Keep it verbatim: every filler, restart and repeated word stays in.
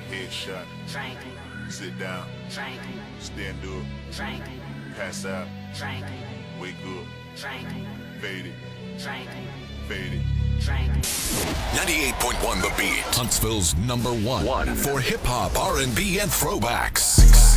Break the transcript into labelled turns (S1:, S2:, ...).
S1: Headshot.
S2: Drink.
S1: Sit down.
S2: Drink.
S1: Stand up.
S2: Drink.
S1: Pass out.
S2: Drink.
S1: Wake up.
S2: Drink.
S1: Fade it.
S2: Drink.
S1: Fade it.
S2: Drink.
S3: ninety-eight point one The Beat. Huntsville's number one, one. For hip hop, R and B, and throwbacks.